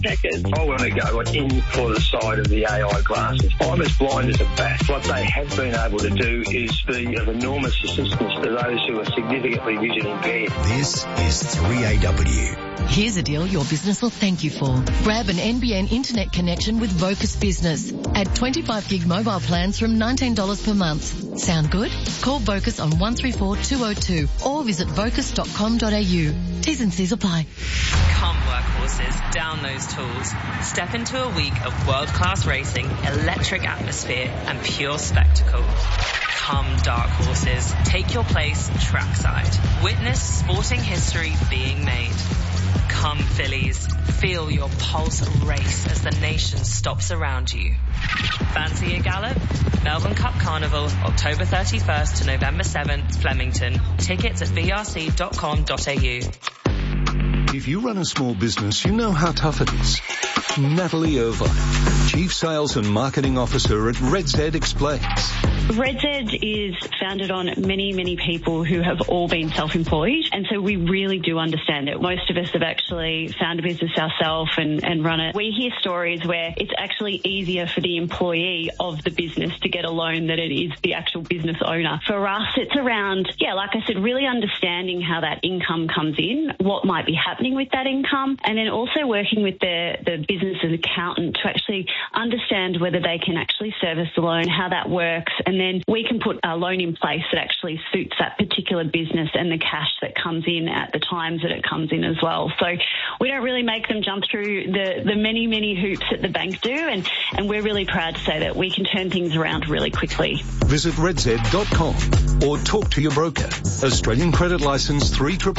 Checkers. I want to go in for the side of the AI glasses. I'm as blind as a bat. What they have been able to do is be of enormous assistance to those who are significantly vision impaired. This is 3AW. Here's a deal your business will thank you for. Grab an NBN internet connection with Vocus Business. Add 25 gig mobile plans from $19 per month. Sound good? Call Vocus on 134 202 or visit vocus.com.au. T's and C's apply. Come workhorses, down those tools. Step into a week of world-class racing, electric atmosphere and pure spectacle. Come dark horses, take your place trackside. Witness sporting history being made. Come fillies, feel your pulse race as the nation stops around you. Fancy a gallop? Melbourne Cup Carnival, October 31st to November 7th, Flemington. Tickets at vrc.com.au. If you run a small business, you know how tough it is. Natalie Irvine, Chief Sales and Marketing Officer at RedZ, explains. RedZ is founded on many people who have all been self-employed, and so we really do understand it. Most of us have actually found a business ourselves and run it. We hear stories where it's actually easier for the employee of the business to get a loan than it is the actual business owner. For us, it's around, like I said, really understanding how that income comes in, what might be happening with that income, and then also working with the business's accountant to actually understand whether they can actually service the loan, how that works, and then we can put a loan in place that actually suits that particular business and the cash that comes in at the times that it comes in as well. So we don't really make them jump through the many hoops that the bank do, and we're really proud to say that we can turn things around really quickly. Visit redz.com or talk to your broker. Australian credit licence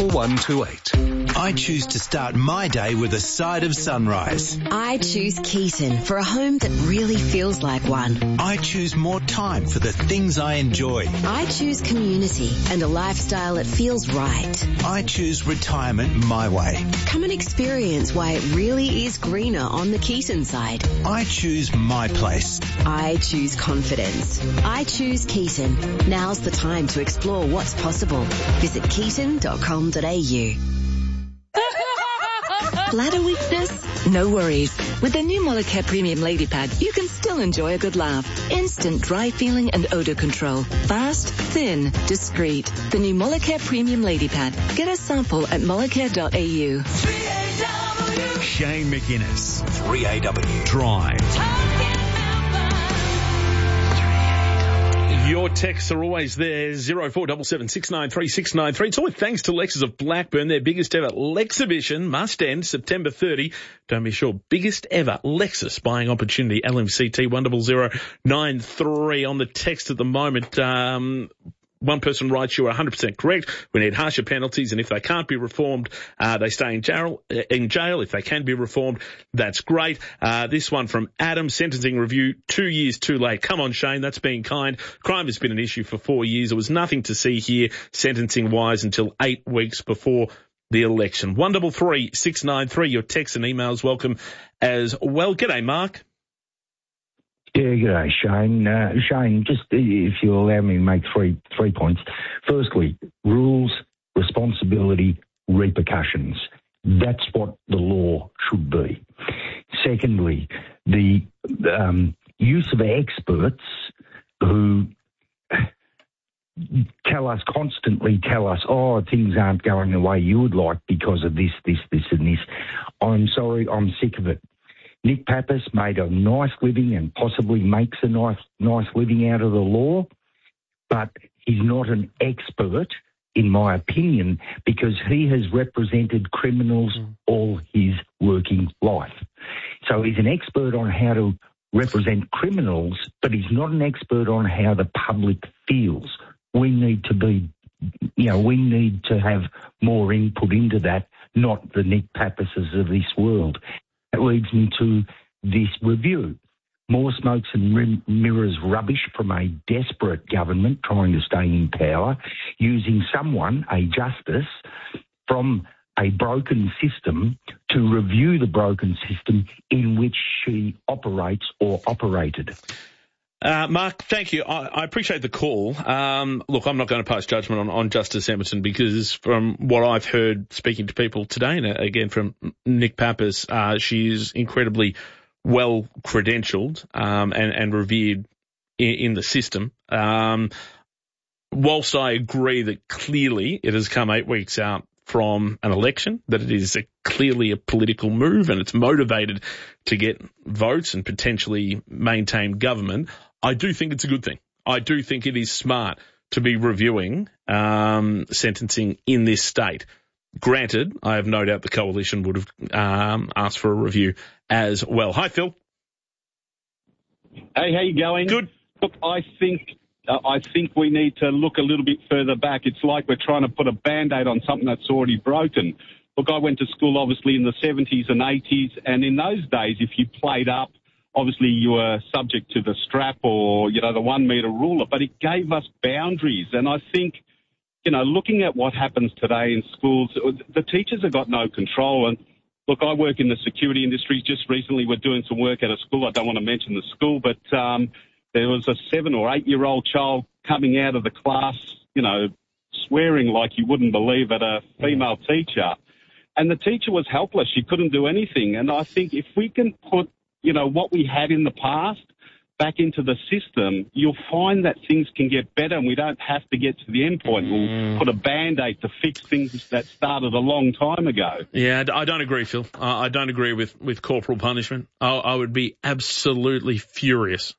31128. I choose to start my day with a side of sunrise. I choose Keaton for a home that really feels like one. I choose more time for the things I enjoy. I choose community and a lifestyle that feels right. I choose retirement my way. Come and experience why it really is greener on the Keaton side. I choose my place. I choose confidence. I choose Keaton. Now's the time to explore what's possible. Visit keaton.com.au. Bladder weakness? No worries. With the new Molicare Premium Lady Pad, you can still enjoy a good laugh. Instant dry feeling and odor control. Fast, thin, discreet. The new Molicare Premium Lady Pad. Get a sample at molicare.au. 3AW. Shane McInnes. 3AW. Drive. Your texts are always there, 0477 693 693. It's all thanks to Lexus of Blackburn, their biggest ever Lexhibition, must end September 30. Don't be sure, biggest ever Lexus buying opportunity, LMCT 10093 on the text at the moment. One person writes, you are 100% correct. We need harsher penalties, and if they can't be reformed, they stay in jail. If they can be reformed, that's great. This one from Adam, sentencing review 2 years too late. Come on, Shane, that's being kind. Crime has been an issue for 4 years. There was nothing to see here sentencing-wise until 8 weeks before the election. 133 693. Your texts and emails welcome as well. G'day, Mark. Yeah, g'day, Shane. Shane, just if you allow me to make three points. Firstly, rules, responsibility, repercussions. That's what the law should be. Secondly, the use of experts who constantly tell us, things aren't going the way you would like because of this, and this. I'm sorry, I'm sick of it. Nick Pappas made a nice living and possibly makes a nice living out of the law, but he's not an expert, in my opinion, because he has represented criminals all his working life. So he's an expert on how to represent criminals, but he's not an expert on how the public feels. We need to have more input into that, not the Nick Pappases of this world. That leads me to this review. More smokes and mirrors rubbish from a desperate government trying to stay in power, using someone, a justice, from a broken system to review the broken system in which she operates or operated. Mark, thank you. I appreciate the call. Look, I'm not going to pass judgment on Justice Emerson because from what I've heard speaking to people today, and again from Nick Pappas, she is incredibly well credentialed and revered in the system. Whilst I agree that clearly it has come 8 weeks out from an election, that it is clearly a political move and it's motivated to get votes and potentially maintain government, I do think it's a good thing. I do think it is smart to be reviewing sentencing in this state. Granted, I have no doubt the coalition would have asked for a review as well. Hi, Phil. Hey, how you going? Good. Look, I think we need to look a little bit further back. It's like we're trying to put a Band-Aid on something that's already broken. Look, I went to school, obviously, in the 70s and 80s, and in those days, if you played up, obviously you were subject to the strap or, the 1 metre ruler, but it gave us boundaries. And I think, looking at what happens today in schools, the teachers have got no control. And look, I work in the security industry. Just recently we're doing some work at a school. I don't want to mention the school, but there was a 7 or 8 year old child coming out of the class, swearing like you wouldn't believe at a female teacher. And the teacher was helpless. She couldn't do anything. And I think if we can put, what we had in the past back into the system, you'll find that things can get better and we don't have to get to the end point. We'll put a Band-Aid to fix things that started a long time ago. Yeah, I don't agree, Phil. I don't agree with corporal punishment. I would be absolutely furious.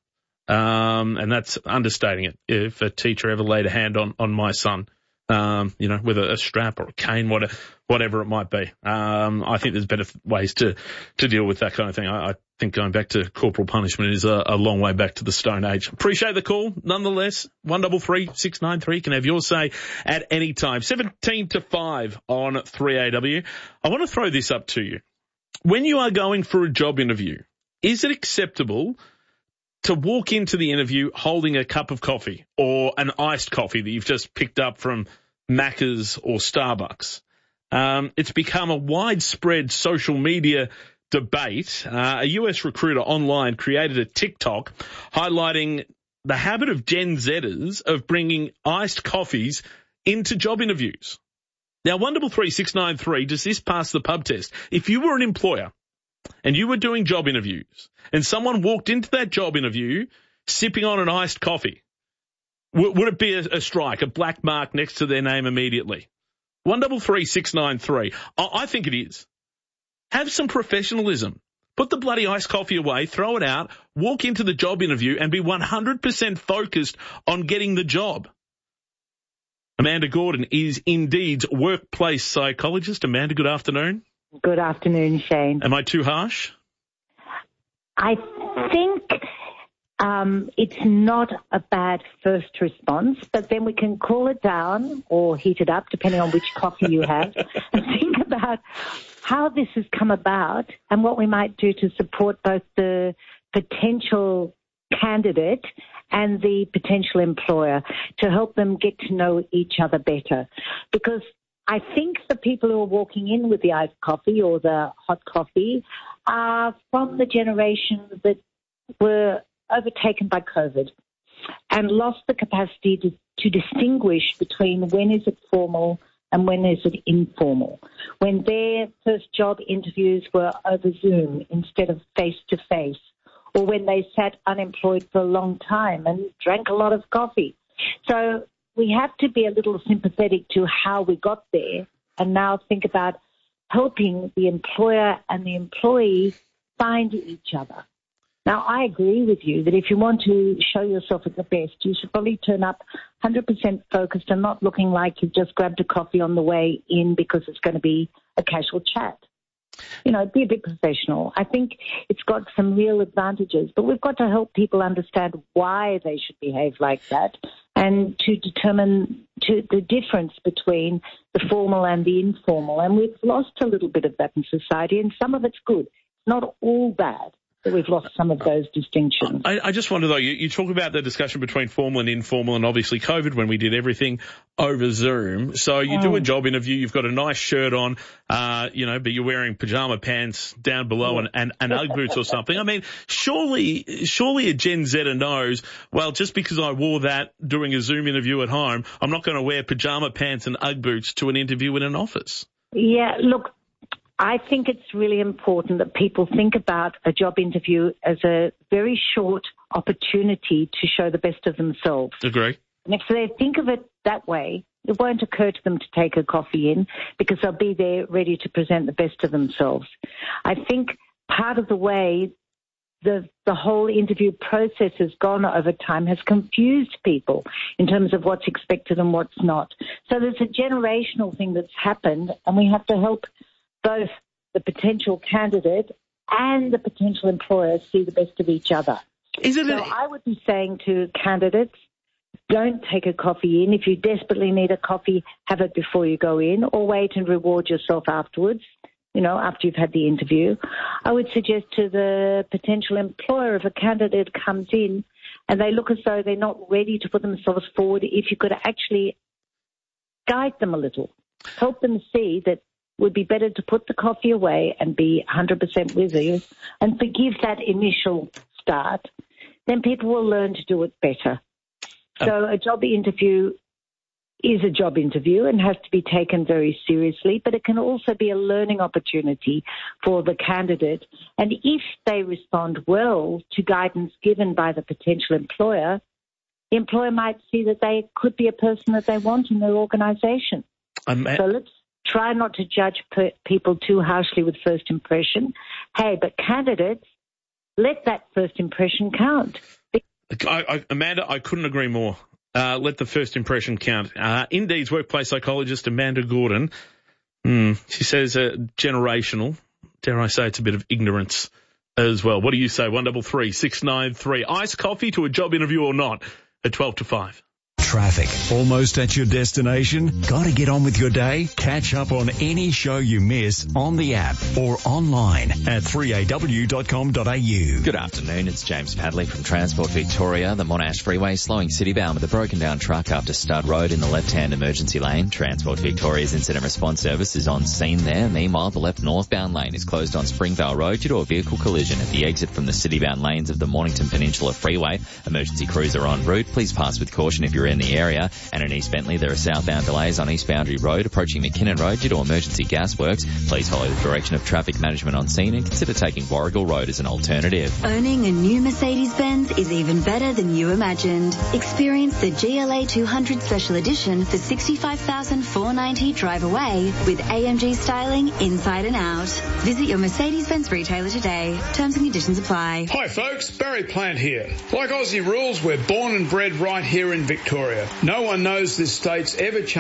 And that's understating it. If a teacher ever laid a hand on my son, with a strap or a cane, whatever it might be. I think there's better ways to deal with that kind of thing. I think going back to corporal punishment is a long way back to the Stone Age. Appreciate the call. Nonetheless, 133 693 can have your say at any time. 17 to 5 on 3AW. I want to throw this up to you. When you are going for a job interview, is it acceptable to walk into the interview holding a cup of coffee or an iced coffee that you've just picked up from Macca's or Starbucks? It's become a widespread social media debate. A US recruiter online created a TikTok highlighting the habit of Gen Zers of bringing iced coffees into job interviews. Now, 133 does this pass the pub test? If you were an employer and you were doing job interviews and someone walked into that job interview sipping on an iced coffee, would it be a strike, a black mark next to their name immediately? 133 693. I think it is. Have some professionalism. Put the bloody iced coffee away, throw it out, walk into the job interview and be 100% focused on getting the job. Amanda Gordon is Indeed's workplace psychologist. Amanda, good afternoon. Good afternoon, Shane. Am I too harsh? I think it's not a bad first response, but then we can cool it down or heat it up, depending on which coffee you have, and think about how this has come about and what we might do to support both the potential candidate and the potential employer to help them get to know each other better. Because I think the people who are walking in with the iced coffee or the hot coffee are from the generation that were overtaken by COVID and lost the capacity to distinguish between when is it formal and when is it informal. When their first job interviews were over Zoom instead of face-to-face, or when they sat unemployed for a long time and drank a lot of coffee. So we have to be a little sympathetic to how we got there and now think about helping the employer and the employee find each other. Now, I agree with you that if you want to show yourself at the best, you should probably turn up 100% focused and not looking like you've just grabbed a coffee on the way in because it's going to be a casual chat. Be a bit professional. I think it's got some real advantages, but we've got to help people understand why they should behave like that and to determine the difference between the formal and the informal. And we've lost a little bit of that in society, and some of it's good. It's not all bad. that we've lost some of those distinctions. I just wonder, though, you talk about the discussion between formal and informal, and obviously COVID when we did everything over Zoom. So you do a job interview, you've got a nice shirt on, but you're wearing pajama pants down below and Ugg boots or something. I mean, surely a Gen Zer knows, well, just because I wore that during a Zoom interview at home, I'm not going to wear pajama pants and Ugg boots to an interview in an office. Yeah, look, I think it's really important that people think about a job interview as a very short opportunity to show the best of themselves. Agree. And if they think of it that way, it won't occur to them to take a coffee in because they'll be there ready to present the best of themselves. I think part of the way the whole interview process has gone over time has confused people in terms of what's expected and what's not. So there's a generational thing that's happened, and we have to help both the potential candidate and the potential employer see the best of each other. I would be saying to candidates, don't take a coffee in. If you desperately need a coffee, have it before you go in, or wait and reward yourself afterwards, after you've had the interview. I would suggest to the potential employer, if a candidate comes in and they look as though they're not ready to put themselves forward, if you could actually guide them a little, help them see that it would be better to put the coffee away and be 100% with you and forgive that initial start, then people will learn to do it better. So a job interview is a job interview and has to be taken very seriously, but it can also be a learning opportunity for the candidate. And if they respond well to guidance given by the potential employer, the employer might see that they could be a person that they want in their organisation. So let's try not to judge people too harshly with first impression. Hey, but candidates, let that first impression count. Amanda, I couldn't agree more. Let the first impression count. Indeed's workplace psychologist, Amanda Gordon, she says generational. Dare I say it's a bit of ignorance as well. What do you say? 133 693. Iced coffee to a job interview or not at 12 to 5. Traffic. Almost at your destination? Got to get on with your day? Catch up on any show you miss on the app or online at 3aw.com.au. Good afternoon. It's James Padley from Transport Victoria. The Monash Freeway slowing citybound with a broken down truck after Stud Road in the left-hand emergency lane. Transport Victoria's incident response service is on scene there. Meanwhile, the left northbound lane is closed on Springvale Road due to a vehicle collision at the exit from the citybound lanes of the Mornington Peninsula Freeway. Emergency crews are en route. Please pass with caution if you're in the area. And in East Bentley, there are southbound delays on East Boundary Road approaching McKinnon Road due to emergency gas works. Please follow the direction of traffic management on scene and consider taking Warrigal Road as an alternative. Owning a new Mercedes-Benz is even better than you imagined. Experience the GLA 200 Special Edition for $65,490 drive away with AMG styling inside and out. Visit your Mercedes-Benz retailer today. Terms and conditions apply. Hi folks, Barry Plant here. Like Aussie rules, we're born and bred right here in Victoria. No one knows this state's ever changed